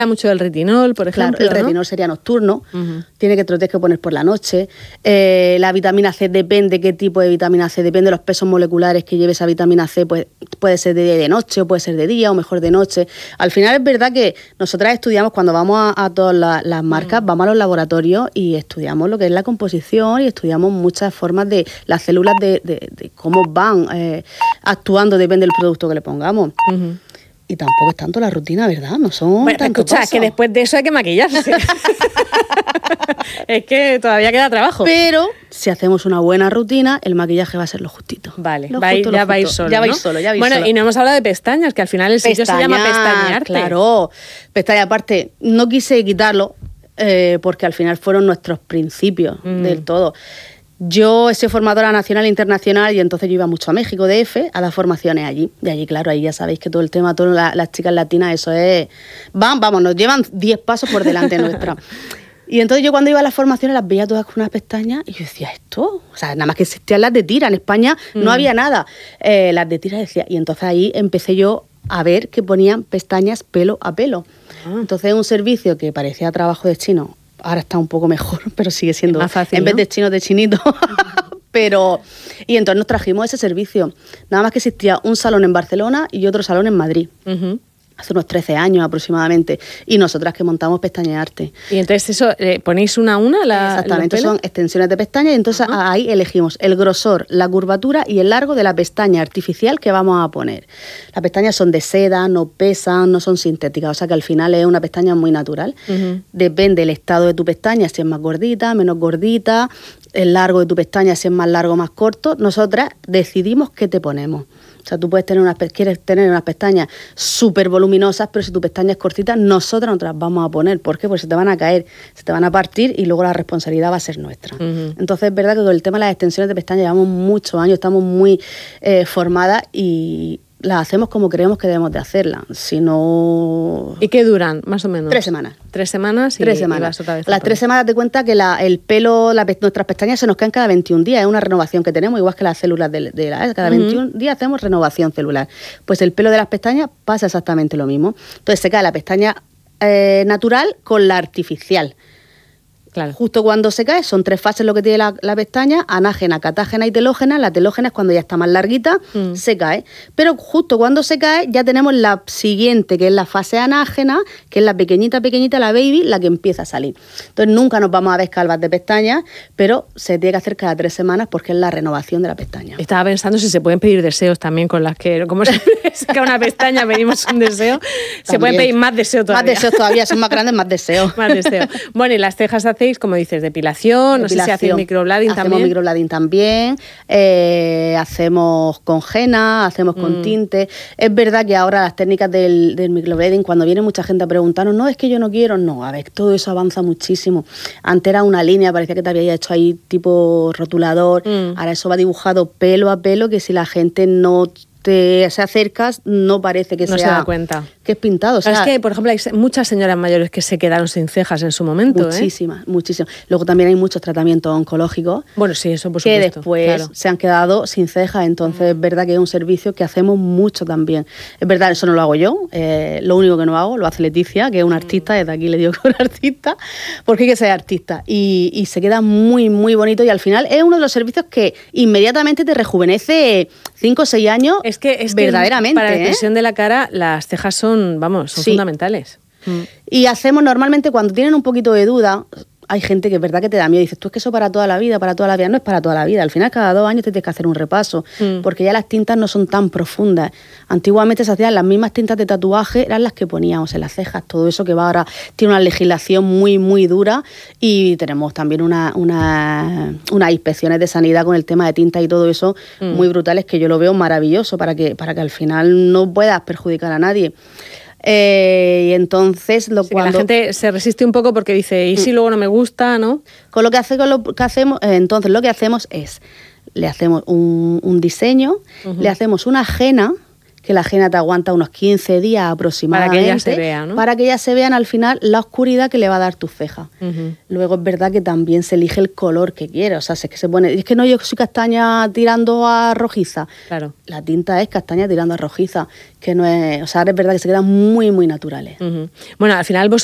mucho del retinol, por ejemplo. Claro, el retinol sería nocturno, te lo tienes que poner por la noche. La vitamina C depende qué tipo de vitamina C, depende de los pesos moleculares que lleve esa vitamina C, pues puede ser de día y de noche, o puede ser de día, o mejor de noche. Al final es verdad que nosotras estudiamos, cuando vamos a todas las marcas, vamos a los laboratorios y estudiamos lo que es la composición y estudiamos muchas formas de las células de cómo van actuando, depende del producto que le pongamos. Y tampoco es tanto la rutina, ¿verdad? No son tanto escucha, pasos. que después de eso hay que maquillarse. Es que todavía queda trabajo. Pero si hacemos una buena rutina, el maquillaje va a ser lo justito. Vale, ya va a ir solo. Ya va a ir solo, ya va a ir bueno, solo. Y no hemos hablado de pestañas, que al final el sitio se llama Pestañearte. Claro, pestañas. Aparte, no quise quitarlo porque al final fueron nuestros principios del todo. Yo he sido formadora nacional e internacional y entonces yo iba mucho a México, DF, a dar formaciones allí. Y allí, claro, ahí ya sabéis que todo el tema, todas las chicas latinas, eso es... Vamos, nos llevan 10 pasos por delante nuestra. Y entonces yo cuando iba a las formaciones las veía todas con unas pestañas y yo decía, ¿esto? O sea, nada más que existían las de tira. En España no había nada. Las de tira decía... Y entonces ahí empecé yo a ver que ponían pestañas pelo a pelo. Entonces un servicio que parecía trabajo de chino... Ahora está un poco mejor, pero sigue siendo más fácil, en vez ¿no? de chino, de chinito. Y entonces nos trajimos ese servicio. Nada más que existía un salón en Barcelona y otro salón en Madrid. Hace unos 13 años aproximadamente. Y nosotras que montamos Pestañearte. Y entonces eso, ¿ponéis una a una? Exactamente, son extensiones de pestañas y entonces ahí elegimos el grosor, la curvatura y el largo de la pestaña artificial que vamos a poner. Las pestañas son de seda, no pesan, no son sintéticas, o sea que al final es una pestaña muy natural. Depende del estado de tu pestaña, si es más gordita, menos gordita, el largo de tu pestaña, si es más largo o más corto. Nosotras decidimos qué te ponemos. O sea, tú quieres tener unas pestañas súper voluminosas, pero si tu pestaña es cortita, nosotras no te las vamos a poner. ¿Por qué? Porque se te van a caer, se te van a partir y luego la responsabilidad va a ser nuestra. Entonces es verdad que con el tema de las extensiones de pestañas llevamos muchos años, estamos muy formadas y las hacemos como creemos que debemos de hacerlas. Si no... ¿Y qué duran, más o menos? 3 semanas. 3 semanas y 3 semanas. y vas otra vez. Las 3 semanas te cuenta que el pelo, nuestras pestañas se nos caen cada 21 días. Es una renovación que tenemos, igual que las células cada 21 días hacemos renovación celular. Pues el pelo de las pestañas pasa exactamente lo mismo. Entonces se cae la pestaña natural con la artificial. Claro. Justo cuando se cae, son 3 fases lo que tiene la pestaña: anágena, catágena y telógena. La telógena es cuando ya está más larguita, se cae. Pero justo cuando se cae ya tenemos la siguiente, que es la fase anágena, que es la pequeñita, la baby, la que empieza a salir. Entonces nunca nos vamos a ver calvas de pestañas, pero se tiene que hacer cada 3 semanas porque es la renovación de la pestaña. Estaba pensando si se pueden pedir deseos también con las que, como se saca una pestaña, pedimos un deseo. Se pueden pedir más deseos todavía. Más deseos todavía, son más grandes, más deseos. Más deseo. Bueno, y las cejas hacéis, como dices, depilación, no sé si hacéis microblading también. Hacemos microblading también, hacemos con henna, hacemos con tinte. Es verdad que ahora las técnicas del microblading, cuando viene mucha gente a preguntarnos, no, es que yo no quiero, no, a ver, todo eso avanza muchísimo. Antes era una línea, parecía que te había hecho ahí tipo rotulador, ahora eso va dibujado pelo a pelo, que si la gente no se acercas, no parece que no sea... se da cuenta. Que es pintado. O sea, es que, por ejemplo, hay muchas señoras mayores que se quedaron sin cejas en su momento. Muchísimas. Luego también hay muchos tratamientos oncológicos. Bueno, sí, eso por que supuesto. Después claro. se han quedado sin cejas. Entonces es verdad que es un servicio que hacemos mucho también. Es verdad, eso no lo hago yo. Lo único que no hago lo hace Leticia, que es una artista. Desde aquí le digo que es una artista, porque hay que ser artista. Y se queda muy, muy bonito. Y al final es uno de los servicios que inmediatamente te rejuvenece 5 o 6 años. Es que verdaderamente. Para la expresión de la cara, las cejas son fundamentales. Y hacemos normalmente, cuando tienen un poquito de duda, hay gente que es verdad que te da miedo. Dices, tú es que eso para toda la vida. No es para toda la vida. Al final, cada 2 años te tienes que hacer un repaso, porque ya las tintas no son tan profundas. Antiguamente se hacían las mismas tintas de tatuaje, eran las que poníamos en las cejas. Todo eso que va ahora tiene una legislación muy, muy dura, y tenemos también unas inspecciones de sanidad con el tema de tintas y todo eso muy brutales, que yo lo veo maravilloso para que al final no puedas perjudicar a nadie. Y entonces cuando la gente se resiste un poco porque dice, ¿y si luego no me gusta, no? Con lo que hacemos, entonces lo que hacemos es, le hacemos un diseño, le hacemos una henna, que la henna te aguanta unos 15 días aproximadamente. Para que ella se vea, ¿no? Para que ellas se vean al final la oscuridad que le va a dar tu ceja. Luego es verdad que también se elige el color que quiere, o sea, si es que se pone... Es que no, yo soy castaña tirando a rojiza. Claro. La tinta es castaña tirando a rojiza, que no es... O sea, ahora es verdad que se quedan muy, muy naturales. Bueno, al final